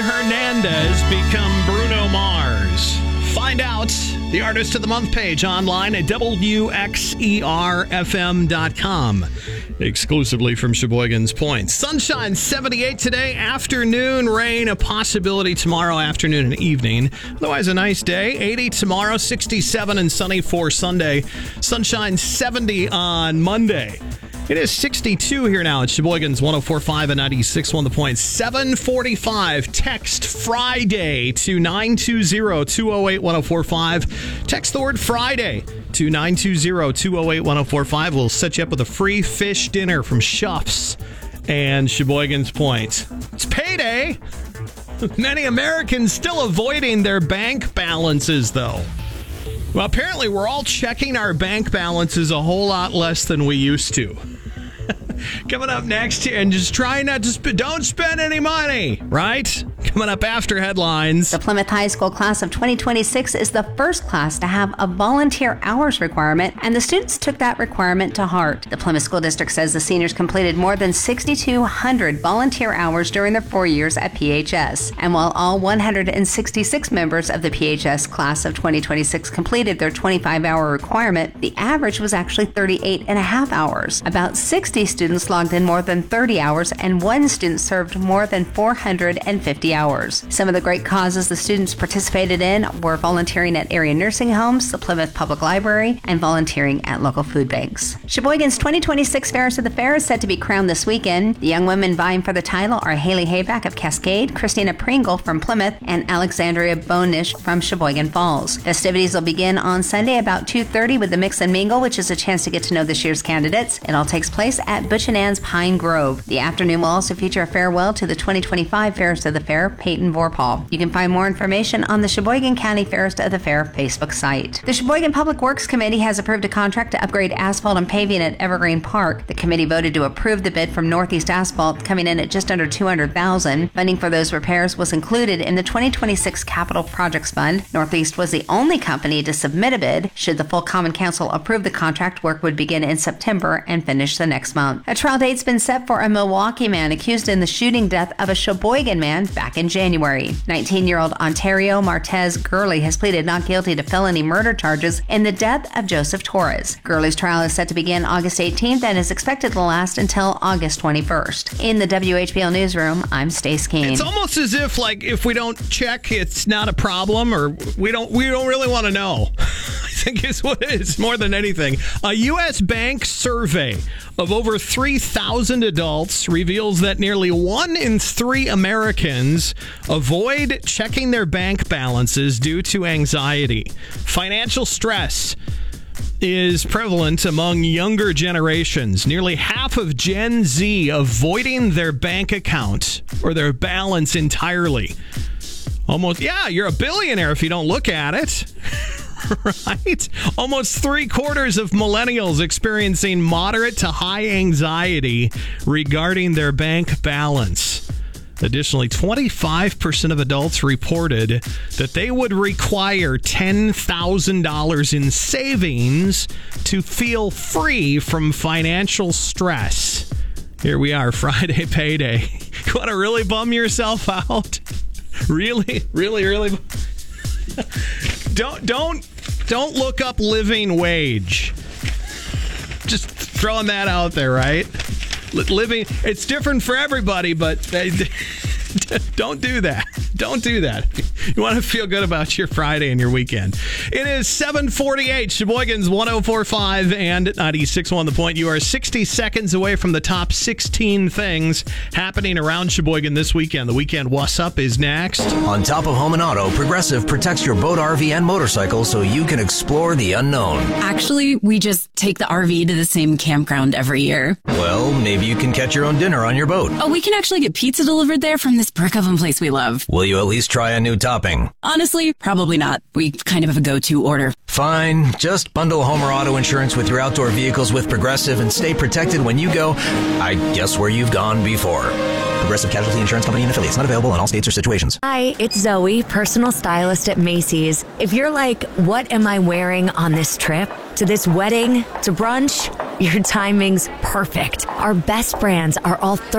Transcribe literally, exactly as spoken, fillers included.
Hernandez become Bruno Mars? Find out. The Artist of the Month page online at W X E R F M dot com. Exclusively from Sheboygan's Point. Sunshine seventy-eight today. Afternoon rain, a possibility tomorrow afternoon and evening. Otherwise a nice day. eighty tomorrow, sixty-seven and sunny for Sunday. Sunshine seventy on Monday. It is sixty-two here now at Sheboygan's one oh four point five and ninety-six point one The Point. seven forty-five. Text Friday to nine two zero, two oh eight, one oh four five. Text the word Friday to nine two zero, two oh eight, one oh four five. We'll set you up with a free fish dinner from Schuff's and Sheboygan's Point. It's payday. Many Americans still avoiding their bank balances, though. Well, apparently we're all checking our bank balances a whole lot less than we used to. Coming up next here, and just try not to sp- don't spend any money, right? Coming up after headlines. The Plymouth High School class of twenty twenty-six is the first class to have a volunteer hours requirement, and the students took that requirement to heart. The Plymouth School District says the seniors completed more than six thousand two hundred volunteer hours during their four years at P H S. And while all one hundred sixty-six members of the P H S class of twenty twenty-six completed their twenty-five hour requirement, the average was actually thirty-eight and a half hours. About sixty students logged in more than thirty hours, and one student served more than four hundred fifty hours. Some of the great causes the students participated in were volunteering at area nursing homes, the Plymouth Public Library, and volunteering at local food banks. Sheboygan's twenty twenty-six Fairest of the Fair is set to be crowned this weekend. The young women vying for the title are Haley Hayback of Cascade, Christina Pringle from Plymouth, and Alexandria Bonish from Sheboygan Falls. Festivities will begin on Sunday about two thirty with the Mix and Mingle, which is a chance to get to know this year's candidates. It all takes place at Butch and Ann's Pine Grove. The afternoon will also feature a farewell to the twenty twenty-five Fairest of the Fair, Peyton Vorpahl. You can find more information on the Sheboygan County Fairest of the Fair Facebook site. The Sheboygan Public Works Committee has approved a contract to upgrade asphalt and paving at Evergreen Park. The committee voted to approve the bid from Northeast Asphalt, coming in at just under two hundred thousand dollars. Funding for those repairs was included in the twenty twenty-six Capital Projects Fund. Northeast was the only company to submit a bid. Should the full Common Council approve the contract, work would begin in September and finish the next month. A trial date's been set for a Milwaukee man accused in the shooting death of a Sheboygan man back in January. nineteen-year-old Ontario Martez Gurley has pleaded not guilty to felony murder charges in the death of Joseph Torres. Gurley's trial is set to begin August eighteenth and is expected to last until August twenty-first. In the W H B L Newsroom, I'm Stace Keene. It's almost as if, like, if we don't check, it's not a problem, or we don't we don't really want to know. I think is what it is more than anything. A U S bank survey of over three thousand adults reveals that nearly one in three Americans avoid checking their bank balances due to anxiety. Financial stress is prevalent among younger generations. Nearly half of Gen Z avoiding their bank account or their balance entirely. Almost, yeah, you're a billionaire if you don't look at it. Right? Almost three quarters of millennials experiencing moderate to high anxiety regarding their bank balance. Additionally, twenty-five percent of adults reported that they would require ten thousand dollars in savings to feel free from financial stress. Here we are, Friday payday. You want to really bum yourself out? Really, really, really? Don't, don't, don't look up living wage. Just throwing that out there, right? Living, it's different for everybody, but don't do that. Don't do that. You want to feel good about your Friday and your weekend. It is seven forty-eight, Sheboygan's one oh four point five and ninety-six point one The Point. You are sixty seconds away from the top sixteen things happening around Sheboygan this weekend. The Weekend What's Up is next. On top of home and auto, Progressive protects your boat, R V, and motorcycle so you can explore the unknown. Actually, we just take the R V to the same campground every year. Well, maybe you can catch your own dinner on your boat. Oh, we can actually get pizza delivered there from this brick oven place we love. Will you at least try a new topping? Honestly, probably not. We kind of have a go-to order. Fine. Just bundle home or auto insurance with your outdoor vehicles with Progressive and stay protected when you go, I guess, where you've gone before. Progressive Casualty Insurance Company and affiliates. Not available in all states or situations. Hi, it's Zoe, personal stylist at Macy's. If you're like, what am I wearing on this trip? To this wedding? To brunch? Your timing's perfect. Our best brands are all